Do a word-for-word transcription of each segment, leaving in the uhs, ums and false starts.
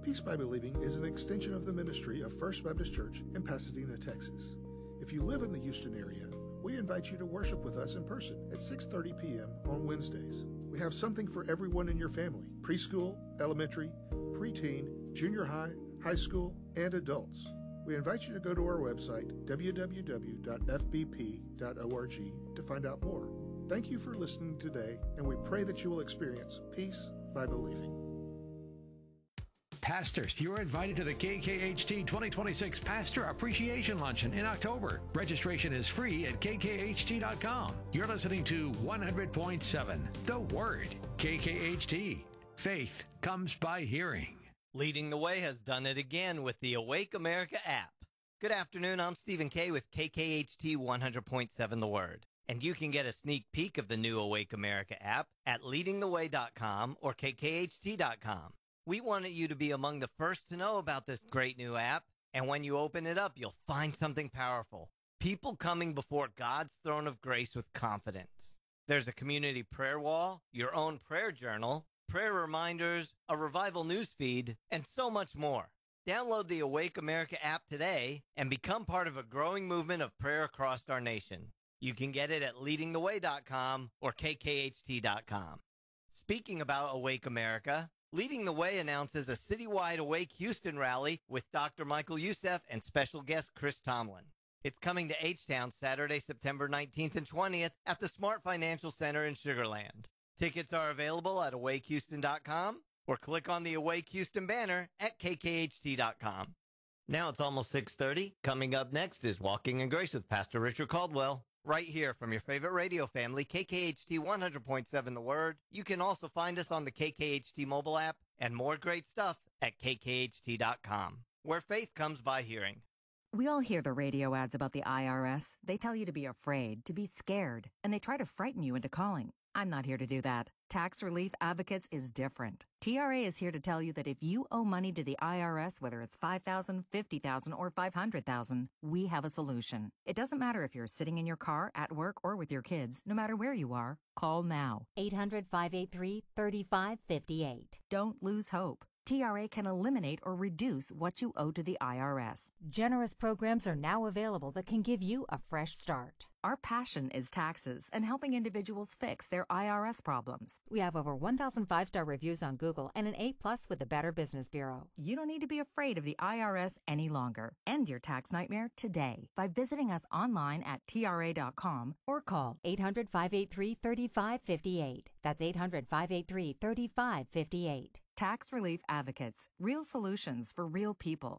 Peace by Believing is an extension of the ministry of First Baptist Church in Pasadena, Texas. If you live in the Houston area, we invite you to worship with us in person at six thirty p.m. on Wednesdays. We have something for everyone in your family: preschool, elementary, preteen, junior high, high school, and adults. We invite you to go to our website, w w w dot f b p dot org, to find out more. Thank you for listening today, and we pray that you will experience peace by believing. Pastors, you're invited to the K K H T twenty twenty-six Pastor Appreciation Luncheon in October. Registration is free at k k h t dot com. You're listening to one hundred point seven, The Word. K K H T. Faith comes by hearing. Leading the Way has done it again with the Awake America app. Good afternoon, I'm Stephen Kay with K K H T one hundred point seven The Word. And you can get a sneak peek of the new Awake America app at leading the way dot com or k k h t dot com. We wanted you to be among the first to know about this great new app, and when you open it up, you'll find something powerful. People coming before God's throne of grace with confidence. There's a community prayer wall, your own prayer journal, prayer reminders, a revival newsfeed, and so much more. Download the Awake America app today and become part of a growing movement of prayer across our nation. You can get it at leading the way dot com or k k h t dot com. Speaking about Awake America, Leading the Way announces a citywide Awake Houston rally with Doctor Michael Youssef and special guest Chris Tomlin. It's coming to H-Town Saturday, September nineteenth and twentieth at the Smart Financial Center in Sugar Land. Tickets are available at awake houston dot com or click on the Awake Houston banner at k k h t dot com. Now it's almost six thirty. Coming up next is Walking in Grace with Pastor Richard Caldwell. Right here from your favorite radio family, K K H T one hundred point seven The Word. You can also find us on the K K H T mobile app and more great stuff at k k h t dot com, where faith comes by hearing. We all hear the radio ads about the I R S. They tell you to be afraid, to be scared, and they try to frighten you into calling. I'm not here to do that. Tax Relief Advocates is different. T R A is here to tell you that if you owe money to the I R S, whether it's five thousand dollars, fifty thousand dollars, or five hundred thousand dollars, we have a solution. It doesn't matter if you're sitting in your car, at work, or with your kids. No matter where you are, call now. eight hundred, five eight three, three five five eight. Don't lose hope. T R A can eliminate or reduce what you owe to the I R S. Generous programs are now available that can give you a fresh start. Our passion is taxes and helping individuals fix their I R S problems. We have over one thousand five-star reviews on Google and an A plus with the Better Business Bureau. You don't need to be afraid of the I R S any longer. End your tax nightmare today by visiting us online at T R A dot com or call eight hundred, five eight three, three five five eight. That's eight hundred, five eight three, three five five eight. Tax Relief Advocates. Real solutions for real people.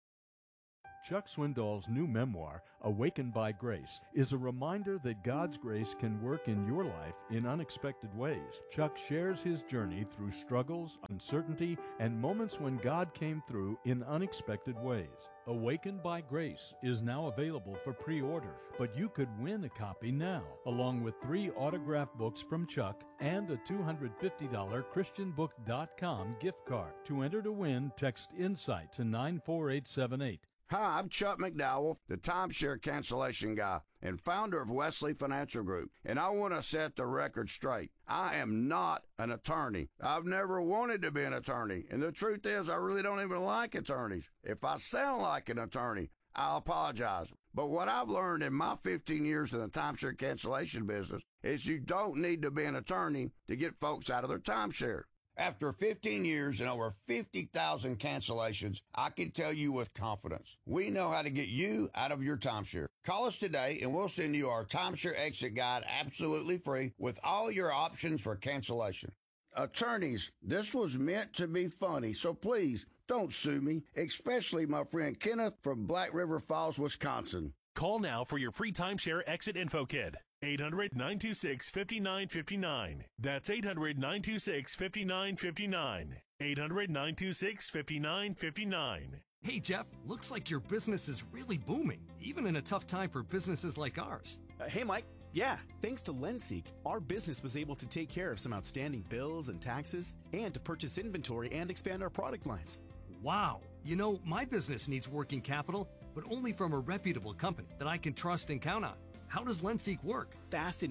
Chuck Swindoll's new memoir, Awakened by Grace, is a reminder that God's grace can work in your life in unexpected ways. Chuck shares his journey through struggles, uncertainty, and moments when God came through in unexpected ways. Awakened by Grace is now available for pre-order, but you could win a copy now, along with three autographed books from Chuck and a two hundred fifty dollars christian book dot com gift card. To enter to win, text INSIGHT to nine four eight seven eight. Hi, I'm Chuck McDowell, the timeshare cancellation guy and founder of Wesley Financial Group, and I want to set the record straight. I am not an attorney. I've never wanted to be an attorney, and the truth is I really don't even like attorneys. If I sound like an attorney, I'll apologize. But what I've learned in my fifteen years in the timeshare cancellation business is you don't need to be an attorney to get folks out of their timeshare. After fifteen years and over fifty thousand cancellations, I can tell you with confidence, we know how to get you out of your timeshare. Call us today and we'll send you our timeshare exit guide absolutely free with all your options for cancellation. Attorneys, this was meant to be funny, so please don't sue me, especially my friend Kenneth from Black River Falls, Wisconsin. Call now for your free timeshare exit info kit. eight hundred, nine two six, five nine five nine. That's eight hundred, nine two six, five nine five nine. eight hundred, nine two six, five nine five nine. Hey, Jeff, looks like your business is really booming, even in a tough time for businesses like ours. Uh, hey, Mike. Yeah, thanks to Lenseek, our business was able to take care of some outstanding bills and taxes and to purchase inventory and expand our product lines. Wow. You know, my business needs working capital, but only from a reputable company that I can trust and count on. How does Lenseek work? Fast and easy.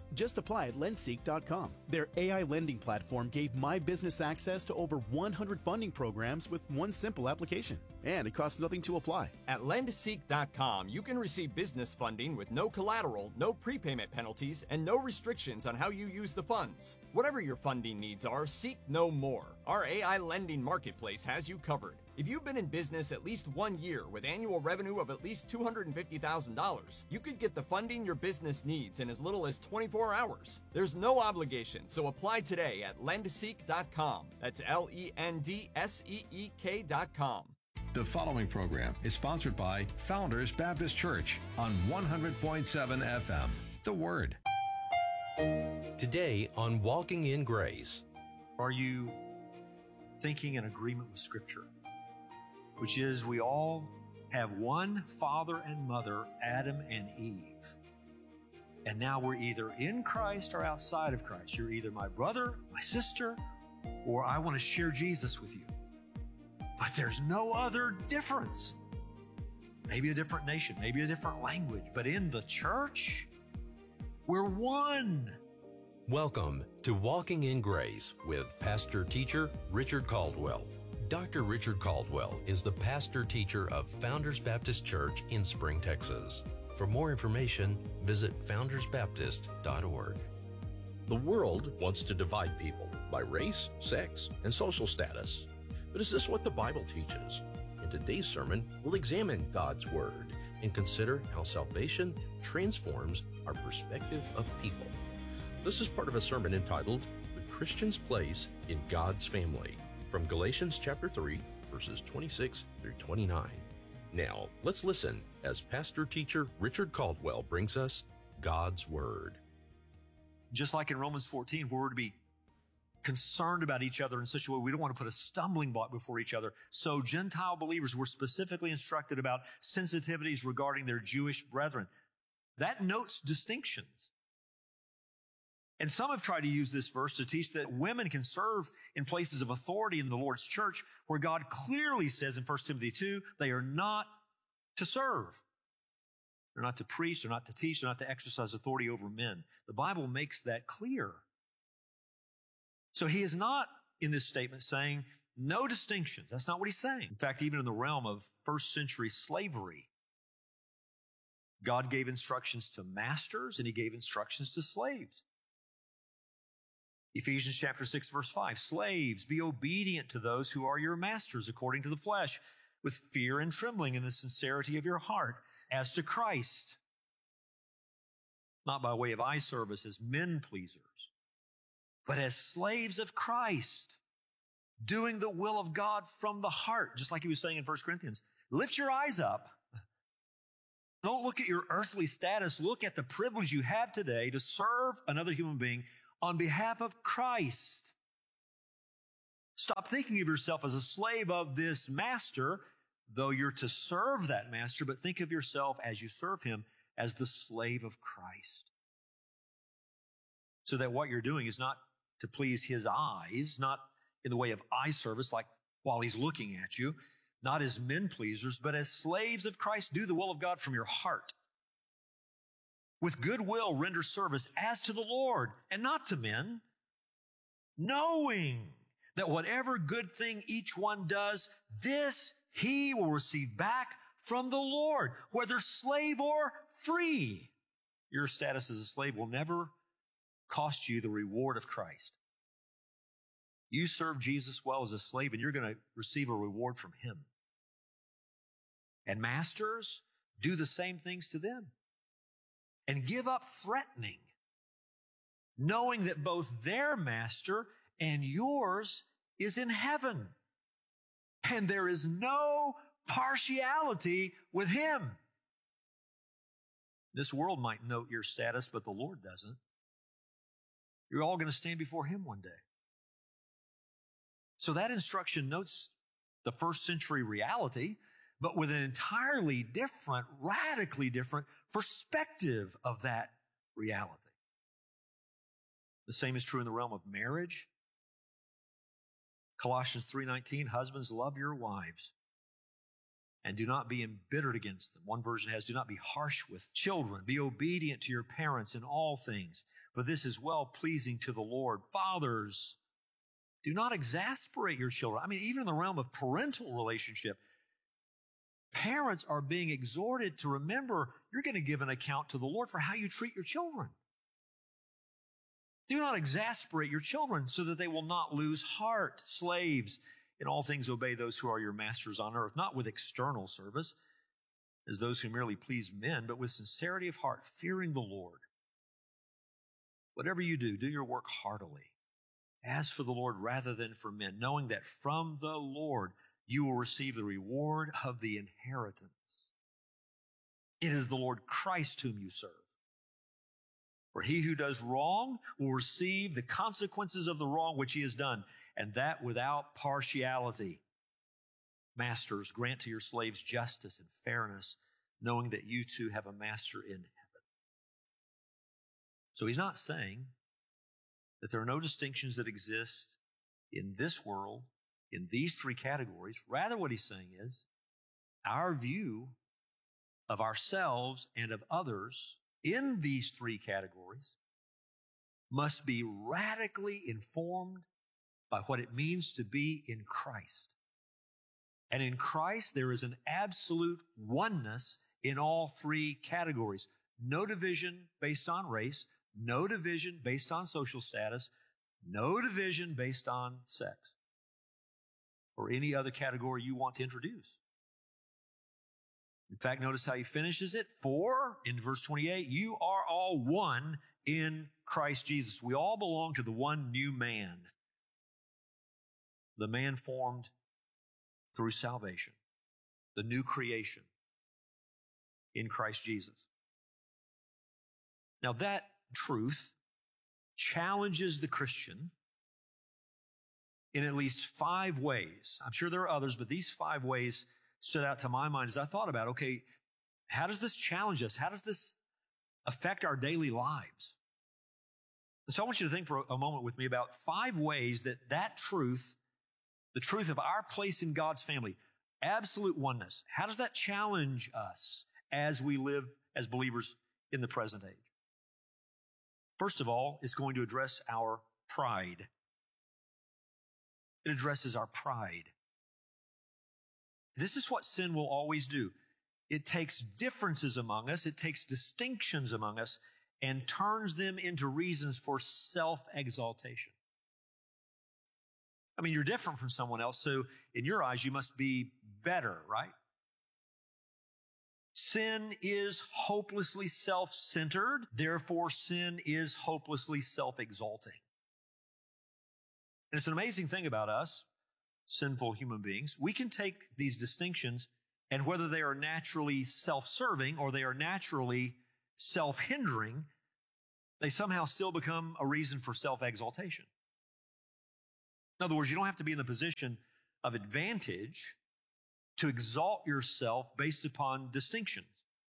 Just apply at lendseek dot com. Their A I lending platform gave my business access to over one hundred funding programs with one simple application. And it costs nothing to apply. At lendseek dot com, you can receive business funding with no collateral, no prepayment penalties, and no restrictions on how you use the funds. Whatever your funding needs are, seek no more. Our A I lending marketplace has you covered. If you've been in business at least one year with annual revenue of at least two hundred fifty thousand dollars, you could get the funding your business needs in as little as twenty-four hours. There's no obligation, so apply today at lendseek dot com. That's L E N D S E E K dot com. The following program is sponsored by Founders Baptist Church on one hundred point seven F M. The Word. Today on Walking in Grace. Are you thinking in agreement with Scripture? Which is, we all have one father and mother, Adam and Eve. And now we're either in Christ or outside of Christ. You're either my brother, my sister, or I want to share Jesus with you. But there's no other difference. Maybe a different nation, maybe a different language, but in the church, we're one. Welcome to Walking in Grace with pastor teacher Richard Caldwell. Doctor Richard Caldwell is the pastor teacher of Founders Baptist Church in Spring, Texas. For more information, visit founders baptist dot org. The world wants to divide people by race, sex, and social status. But is this what the Bible teaches? In today's sermon, we'll examine God's Word and consider how salvation transforms our perspective of people. This is part of a sermon entitled, The Christian's Place in God's Family, from Galatians chapter three, verses twenty-six through twenty-nine. Now, let's listen as pastor-teacher Richard Caldwell brings us God's Word. Just like in Romans fourteen, where we're to be concerned about each other in such a way we don't want to put a stumbling block before each other. So Gentile believers were specifically instructed about sensitivities regarding their Jewish brethren. That notes distinctions. And some have tried to use this verse to teach that women can serve in places of authority in the Lord's church, where God clearly says in First Timothy two, they are not to serve. They're not to preach, they're not to teach, they're not to exercise authority over men. The Bible makes that clear. So he is not in this statement saying no distinctions. That's not what he's saying. In fact, even in the realm of first century slavery, God gave instructions to masters and he gave instructions to slaves. Ephesians chapter six, verse five, slaves, be obedient to those who are your masters according to the flesh, with fear and trembling in the sincerity of your heart, as to Christ, not by way of eye service as men pleasers, but as slaves of Christ, doing the will of God from the heart, just like he was saying in First Corinthians. Lift your eyes up. Don't look at your earthly status. Look at the privilege you have today to serve another human being on behalf of Christ. Stop thinking of yourself as a slave of this master, though you're to serve that master, but think of yourself as you serve him as the slave of Christ. So that what you're doing is not to please his eyes, not in the way of eye service, like while he's looking at you, not as men pleasers, but as slaves of Christ, do the will of God from your heart. With goodwill render service as to the Lord and not to men, knowing that whatever good thing each one does, this he will receive back from the Lord, whether slave or free. Your status as a slave will never cost you the reward of Christ. You serve Jesus well as a slave, and you're going to receive a reward from him. And masters, do the same things to them. And give up threatening, knowing that both their master and yours is in heaven. And there is no partiality with him. This world might note your status, but the Lord doesn't. You're all going to stand before him one day. So that instruction notes the first century reality, but with an entirely different, radically different perspective of that reality. The same is true in the realm of marriage. Colossians three nineteen, husbands, love your wives and do not be embittered against them. One version has, do not be harsh with children. Be obedient to your parents in all things, for this is well-pleasing to the Lord. Fathers, do not exasperate your children. I mean, even in the realm of parental relationship, parents are being exhorted to remember you're going to give an account to the Lord for how you treat your children. Do not exasperate your children so that they will not lose heart. Slaves, in all things obey those who are your masters on earth, not with external service, as those who merely please men, but with sincerity of heart, fearing the Lord. Whatever you do, do your work heartily, as for the Lord rather than for men, knowing that from the Lord you will receive the reward of the inheritance. It is the Lord Christ whom you serve. For he who does wrong will receive the consequences of the wrong which he has done, and that without partiality. Masters, grant to your slaves justice and fairness, knowing that you too have a master in heaven. So he's not saying that there are no distinctions that exist in this world, in these three categories. Rather, what he's saying is our view of ourselves and of others in these three categories must be radically informed by what it means to be in Christ. And in Christ, there is an absolute oneness in all three categories. No division based on race, no division based on social status, no division based on sex, or any other category you want to introduce. In fact, notice how he finishes it. For, in verse twenty-eight, you are all one in Christ Jesus. We all belong to the one new man, the man formed through salvation, the new creation in Christ Jesus. Now that truth challenges the Christian in at least five ways. I'm sure there are others, but these five ways stood out to my mind as I thought about, okay, how does this challenge us? How does this affect our daily lives? And so I want you to think for a moment with me about five ways that that truth, the truth of our place in God's family, absolute oneness, how does that challenge us as we live as believers in the present age? First of all, it's going to address our pride. It addresses our pride. This is what sin will always do. It takes differences among us, it takes distinctions among us, and turns them into reasons for self-exaltation. I mean, you're different from someone else, so in your eyes, you must be better, right? Sin is hopelessly self-centered, therefore sin is hopelessly self-exalting. And it's an amazing thing about us, sinful human beings. We can take these distinctions, and whether they are naturally self-serving or they are naturally self-hindering, they somehow still become a reason for self-exaltation. In other words, you don't have to be in the position of advantage to exalt yourself based upon distinctions.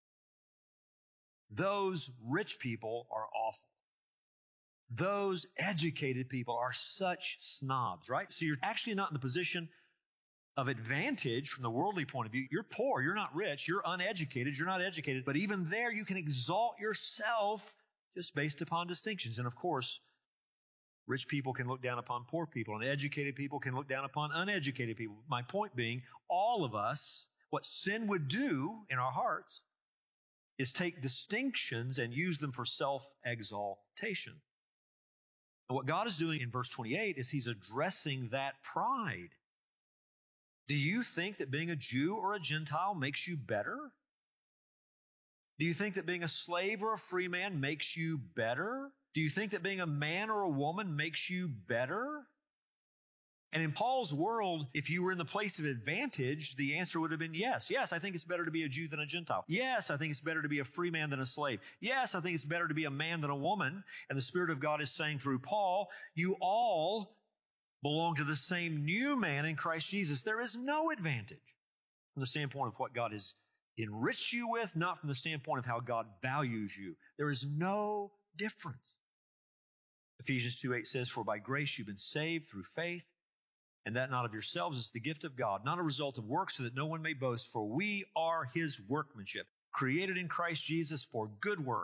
Those rich people are awful. Those educated people are such snobs, right? So you're actually not in the position of advantage from the worldly point of view. You're poor, you're not rich, you're uneducated, you're not educated, but even there you can exalt yourself just based upon distinctions. And of course, rich people can look down upon poor people, and educated people can look down upon uneducated people. My point being, all of us, what sin would do in our hearts is take distinctions and use them for self-exaltation. And what God is doing in verse twenty-eight is He's addressing that pride. Do you think that being a Jew or a Gentile makes you better? Do you think that being a slave or a free man makes you better? Do you think that being a man or a woman makes you better? And in Paul's world, if you were in the place of advantage, the answer would have been yes. Yes, I think it's better to be a Jew than a Gentile. Yes, I think it's better to be a free man than a slave. Yes, I think it's better to be a man than a woman. And the Spirit of God is saying through Paul, you all belong to the same new man in Christ Jesus. There is no advantage from the standpoint of what God has enriched you with, not from the standpoint of how God values you. There is no difference. Ephesians two eight says, for by grace you've been saved through faith, and that not of yourselves, is the gift of God, not a result of works, so that no one may boast. For we are His workmanship, created in Christ Jesus for good works,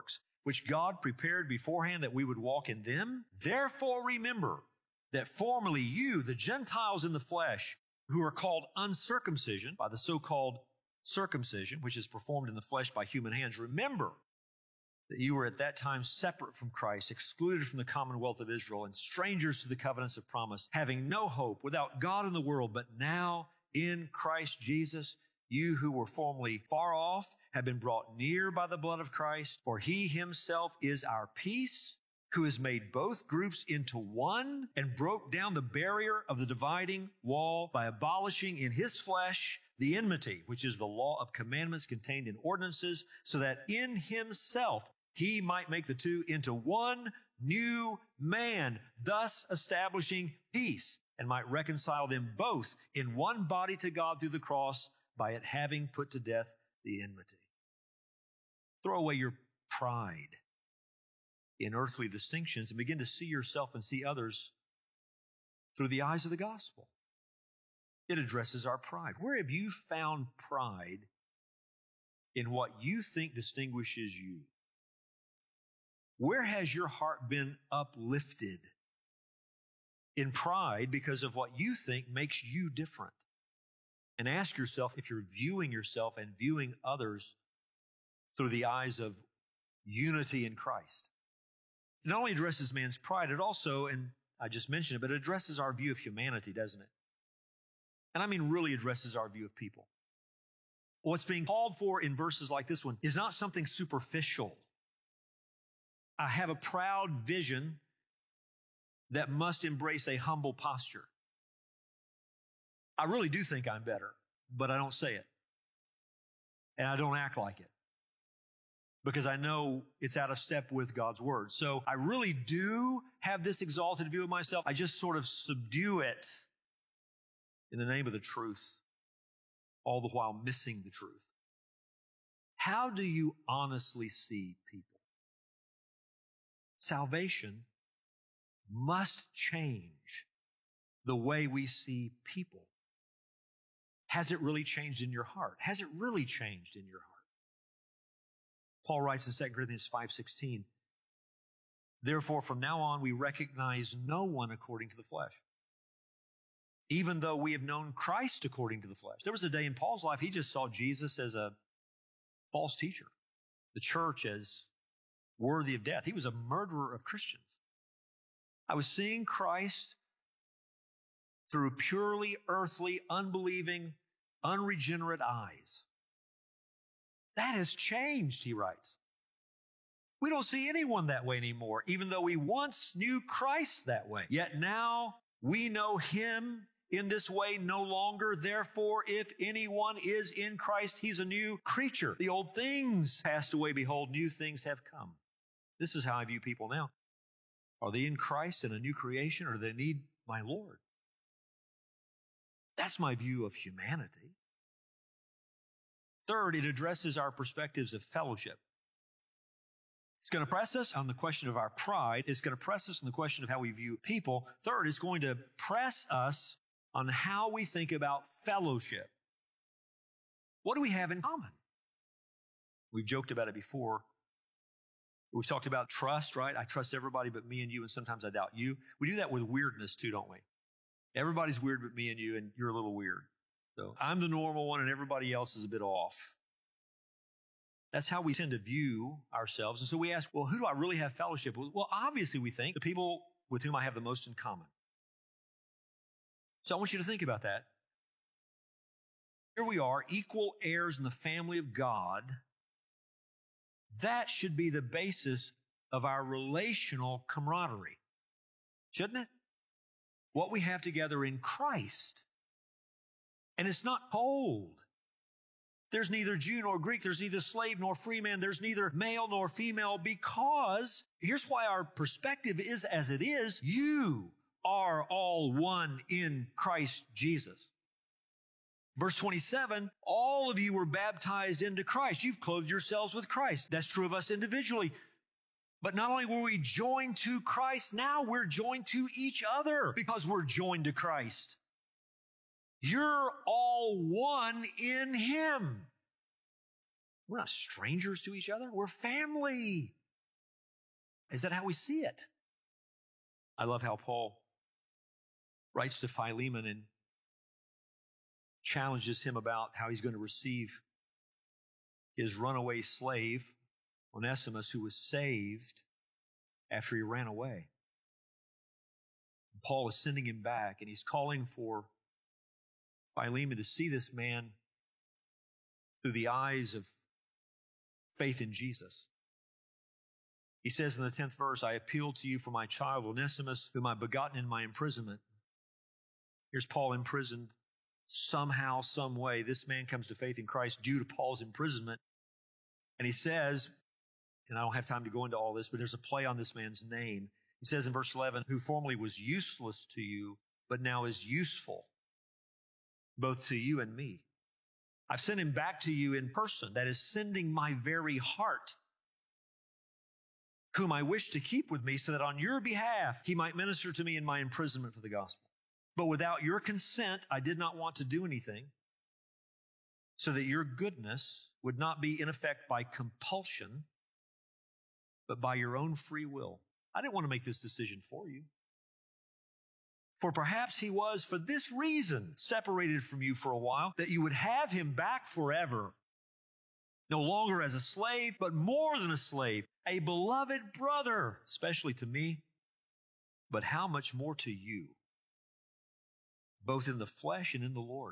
which God prepared beforehand that we would walk in them. Therefore remember that formerly you, the Gentiles in the flesh, who are called uncircumcision by the so-called circumcision, which is performed in the flesh by human hands, remember that you were at that time separate from Christ, excluded from the commonwealth of Israel, and strangers to the covenants of promise, having no hope, without God in the world. But now in Christ Jesus, you who were formerly far off have been brought near by the blood of Christ, for he himself is our peace, who has made both groups into one and broke down the barrier of the dividing wall by abolishing in his flesh the enmity, which is the law of commandments contained in ordinances, so that in himself he might make the two into one new man, thus establishing peace, and might reconcile them both in one body to God through the cross, by it having put to death the enmity. Throw away your pride in earthly distinctions and begin to see yourself and see others through the eyes of the gospel. It addresses our pride. Where have you found pride in what you think distinguishes you? Where has your heart been uplifted in pride because of what you think makes you different? And ask yourself if you're viewing yourself and viewing others through the eyes of unity in Christ. It not only addresses man's pride, it also, and I just mentioned it, but it addresses our view of humanity, doesn't it? And I mean really addresses our view of people. What's being called for in verses like this one is not something superficial. I have a proud vision that must embrace a humble posture. I really do think I'm better, but I don't say it. And I don't act like it. Because I know it's out of step with God's word. So I really do have this exalted view of myself. I just sort of subdue it in the name of the truth, all the while missing the truth. How do you honestly see people? Salvation must change the way we see people. Has it really changed in your heart? Has it really changed in your heart? Paul writes in Second Corinthians five sixteen, therefore from now on we recognize no one according to the flesh, even though we have known Christ according to the flesh. There was a day in Paul's life he just saw Jesus as a false teacher, the church as worthy of death. He was a murderer of Christians. I was seeing Christ through purely earthly, unbelieving, unregenerate eyes. That has changed, he writes. We don't see anyone that way anymore, even though we once knew Christ that way. Yet now we know him in this way no longer. Therefore, if anyone is in Christ, he's a new creature. The old things passed away. Behold, new things have come. This is how I view people now. Are they in Christ and a new creation, or do they need my Lord? That's my view of humanity. Third, it addresses our perspectives of fellowship. It's going to press us on the question of our pride. It's going to press us on the question of how we view people. Third, it's going to press us on how we think about fellowship. What do we have in common? We've joked about it before. We've talked about trust, right? I trust everybody but me and you, and sometimes I doubt you. We do that with weirdness too, don't we? Everybody's weird but me and you, and you're a little weird. So I'm the normal one and everybody else is a bit off. That's how we tend to view ourselves. And so we ask, well, who do I really have fellowship with? Well, obviously we think the people with whom I have the most in common. So I want you to think about that. Here we are, equal heirs in the family of God. That should be the basis of our relational camaraderie, shouldn't it? What we have together in Christ. And it's not cold. There's neither Jew nor Greek. There's neither slave nor free man. There's neither male nor female, because here's why our perspective is as it is. You are all one in Christ Jesus. Verse twenty-seven, all of you were baptized into Christ. You've clothed yourselves with Christ. That's true of us individually. But not only were we joined to Christ, now we're joined to each other because we're joined to Christ. You're all one in Him. We're not strangers to each other. We're family. Is that how we see it? I love how Paul writes to Philemon and challenges him about how he's going to receive his runaway slave, Onesimus, who was saved after he ran away. Paul is sending him back, and he's calling for Philemon to see this man through the eyes of faith in Jesus. He says in the tenth verse, I appeal to you for my child Onesimus, whom I begotten in my imprisonment. Here's Paul imprisoned somehow, some way. This man comes to faith in Christ due to Paul's imprisonment. And he says, and I don't have time to go into all this, but there's a play on this man's name. He says in verse eleven, who formerly was useless to you, but now is useful, both to you and me. I've sent him back to you in person, that is, sending my very heart, whom I wish to keep with me, so that on your behalf he might minister to me in my imprisonment for the gospel. But without your consent, I did not want to do anything, so that your goodness would not be in effect by compulsion, but by your own free will. I didn't want to make this decision for you. For perhaps he was, for this reason, separated from you for a while, that you would have him back forever, no longer as a slave, but more than a slave, a beloved brother, especially to me, but how much more to you, both in the flesh and in the Lord.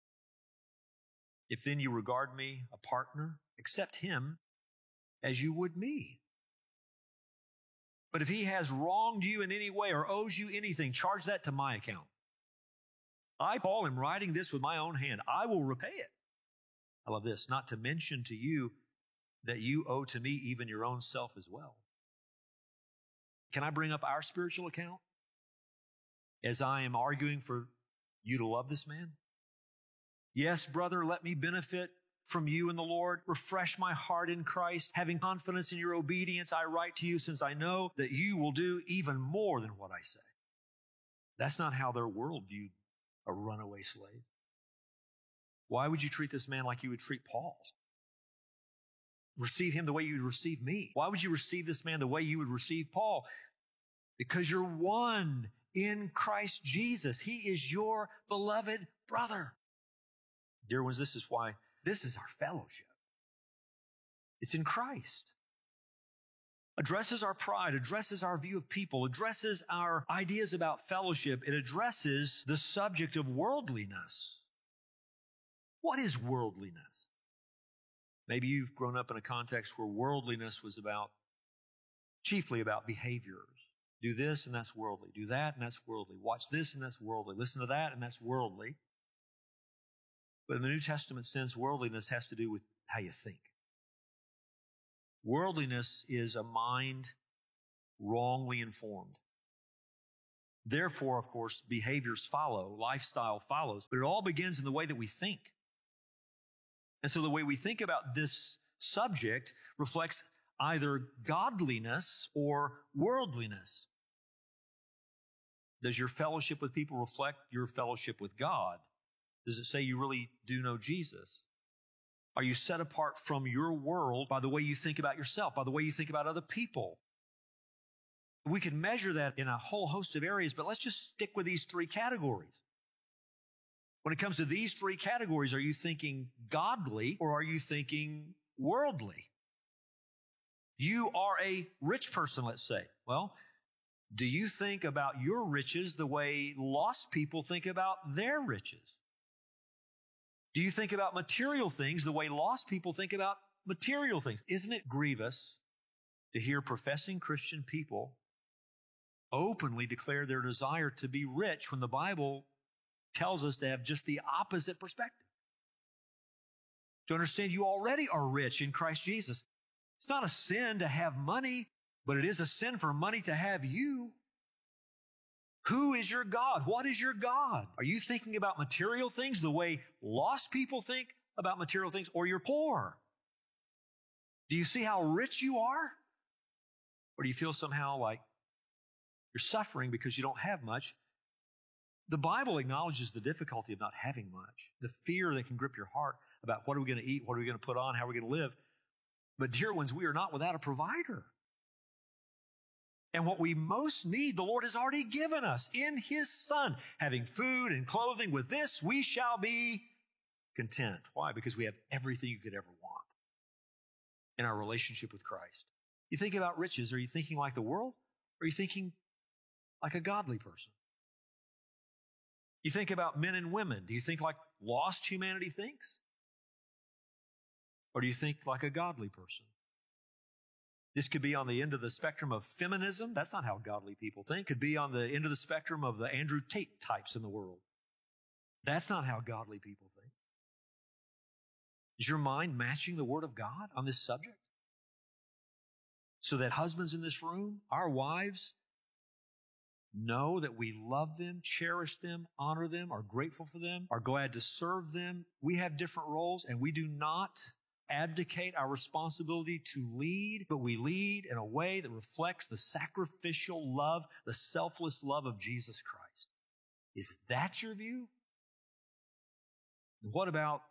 If then you regard me a partner, accept him as you would me. But if he has wronged you in any way or owes you anything, charge that to my account. I, Paul, am writing this with my own hand. I will repay it. I love this. Not to mention to you that you owe to me even your own self as well. Can I bring up our spiritual account as I am arguing for you to love this man? Yes, brother, let me benefit from you in the Lord. Refresh my heart in Christ. Having confidence in your obedience, I write to you since I know that you will do even more than what I say. That's not how their world viewed a runaway slave. Why would you treat this man like you would treat Paul? Receive him the way you would receive me. Why would you receive this man the way you would receive Paul? Because you're one in Christ Jesus. He is your beloved brother. Dear ones, this is why this is our fellowship. It's in Christ. Addresses our pride, addresses our view of people, addresses our ideas about fellowship. It addresses the subject of worldliness. What is worldliness? Maybe you've grown up in a context where worldliness was about, chiefly about behaviors. Do this and that's worldly. Do that and that's worldly. Watch this and that's worldly. Listen to that and that's worldly. But in the New Testament sense, worldliness has to do with how you think. Worldliness is a mind wrongly informed. Therefore, of course, behaviors follow, lifestyle follows, but it all begins in the way that we think. And so the way we think about this subject reflects either godliness or worldliness. Does your fellowship with people reflect your fellowship with God? Does it say you really do know Jesus? Are you set apart from your world by the way you think about yourself, by the way you think about other people? We can measure that in a whole host of areas, but let's just stick with these three categories. When it comes to these three categories, are you thinking godly or are you thinking worldly? You are a rich person, let's say. Well, do you think about your riches the way lost people think about their riches? Do you think about material things the way lost people think about material things? Isn't it grievous to hear professing Christian people openly declare their desire to be rich when the Bible tells us to have just the opposite perspective? To understand you already are rich in Christ Jesus. It's not a sin to have money, but it is a sin for money to have you. Who is your God? What is your God? Are you thinking about material things the way lost people think about material things, or you're poor? Do you see how rich you are? Or do you feel somehow like you're suffering because you don't have much? The Bible acknowledges the difficulty of not having much, the fear that can grip your heart about what are we going to eat, what are we going to put on, how are we going to live. But dear ones, we are not without a provider. And what we most need, the Lord has already given us in His Son. Having food and clothing, with this we shall be content. Why? Because we have everything you could ever want in our relationship with Christ. You think about riches, are you thinking like the world? Or are you thinking like a godly person? You think about men and women, do you think like lost humanity thinks? Or do you think like a godly person? This could be on the end of the spectrum of feminism. That's not how godly people think. Could be on the end of the spectrum of the Andrew Tate types in the world. That's not how godly people think. Is your mind matching the Word of God on this subject? So that husbands in this room, our wives, know that we love them, cherish them, honor them, are grateful for them, are glad to serve them. We have different roles, and we do not abdicate our responsibility to lead, but we lead in a way that reflects the sacrificial love, the selfless love of Jesus Christ. Is that your view? And what about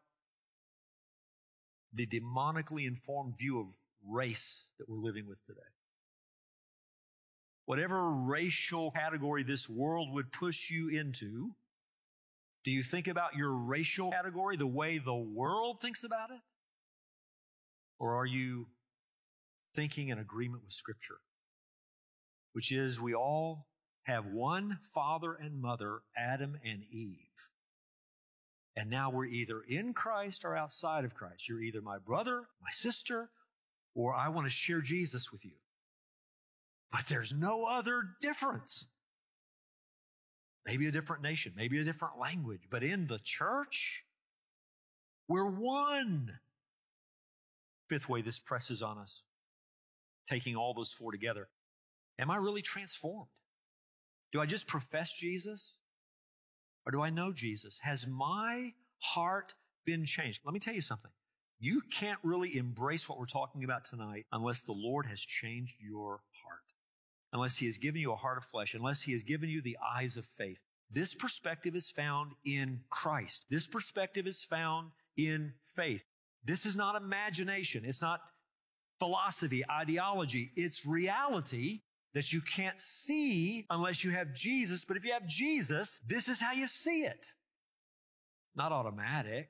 the demonically informed view of race that we're living with today? Whatever racial category this world would push you into, do you think about your racial category the way the world thinks about it? Or are you thinking in agreement with Scripture? Which is, we all have one father and mother, Adam and Eve. And now we're either in Christ or outside of Christ. You're either my brother, my sister, or I want to share Jesus with you. But there's no other difference. Maybe a different nation, maybe a different language, but in the church, we're one. Fifth way this presses on us, taking all those four together. Am I really transformed? Do I just profess Jesus? Or do I know Jesus? Has my heart been changed? Let me tell you something. You can't really embrace what we're talking about tonight unless the Lord has changed your heart. Unless He has given you a heart of flesh. Unless He has given you the eyes of faith. This perspective is found in Christ. This perspective is found in faith. This is not imagination. It's not philosophy, ideology. It's reality that you can't see unless you have Jesus. But if you have Jesus, this is how you see it. Not automatic,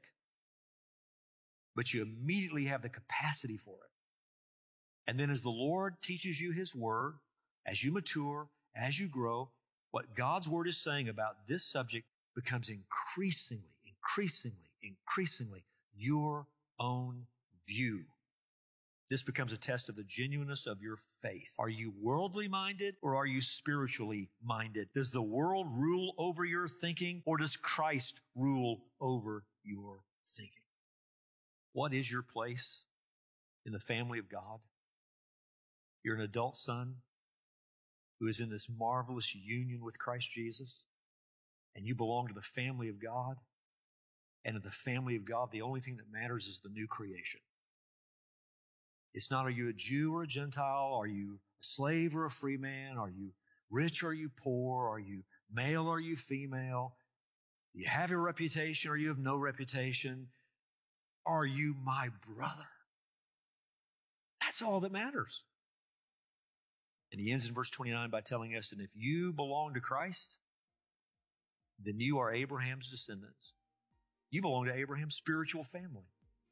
but you immediately have the capacity for it. And then as the Lord teaches you His Word, as you mature, as you grow, what God's Word is saying about this subject becomes increasingly, increasingly, increasingly your own view. This becomes a test of the genuineness of your faith. Are you worldly minded or are you spiritually minded? Does the world rule over your thinking or does Christ rule over your thinking? What is your place in the family of God? You're an adult son who is in this marvelous union with Christ Jesus, and you belong to the family of God. And in the family of God, the only thing that matters is the new creation. It's not, are you a Jew or a Gentile? Are you a slave or a free man? Are you rich or are you poor? Are you male or are you female? Do you have a reputation or you have no reputation? Are you my brother? That's all that matters. And he ends in verse twenty-nine by telling us, and if you belong to Christ, then you are Abraham's descendants. You belong to Abraham's spiritual family.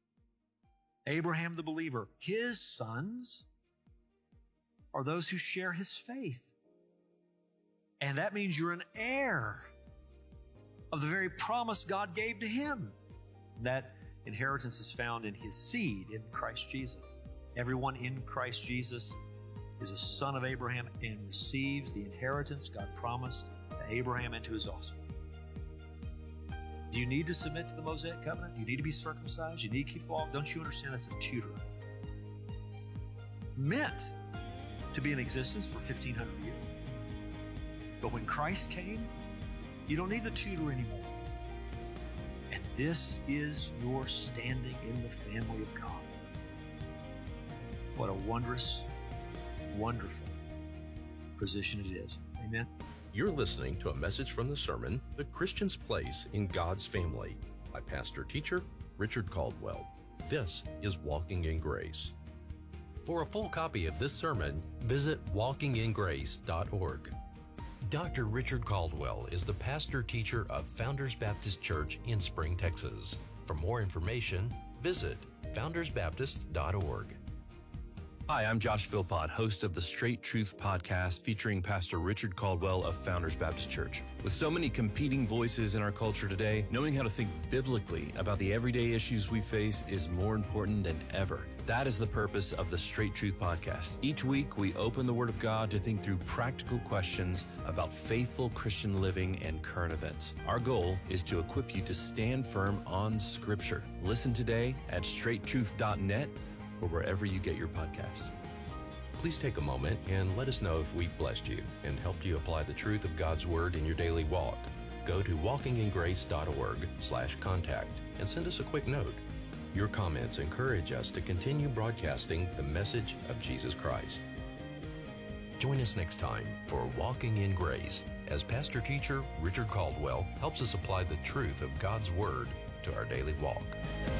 Abraham the believer, his sons are those who share his faith. And that means you're an heir of the very promise God gave to him. That inheritance is found in his seed, in Christ Jesus. Everyone in Christ Jesus is a son of Abraham and receives the inheritance God promised to Abraham and to his offspring. Do you need to submit to the Mosaic covenant? Do you need to be circumcised? Do you need to keep the law? Don't you understand that's a tutor? Meant to be in existence for fifteen hundred years. But when Christ came, you don't need the tutor anymore. And this is your standing in the family of God. What a wondrous, wonderful position it is. Amen. You're listening to a message from the sermon, The Christian's Place in God's Family, by pastor-teacher Richard Caldwell. This is Walking in Grace. For a full copy of this sermon, visit walking in grace dot org. Doctor Richard Caldwell is the pastor-teacher of Founders Baptist Church in Spring, Texas. For more information, visit founders baptist dot org. Hi, I'm Josh Philpott, host of the Straight Truth podcast featuring Pastor Richard Caldwell of Founders Baptist Church. With so many competing voices in our culture today, knowing how to think biblically about the everyday issues we face is more important than ever. That is the purpose of the Straight Truth podcast. Each week, we open the Word of God to think through practical questions about faithful Christian living and current events. Our goal is to equip you to stand firm on Scripture. Listen today at straight truth dot net or wherever you get your podcasts. Please take a moment and let us know if we've blessed you and helped you apply the truth of God's Word in your daily walk. Go to walking in grace dot org slash contact and send us a quick note. Your comments encourage us to continue broadcasting the message of Jesus Christ. Join us next time for Walking in Grace as Pastor Teacher Richard Caldwell helps us apply the truth of God's Word to our daily walk.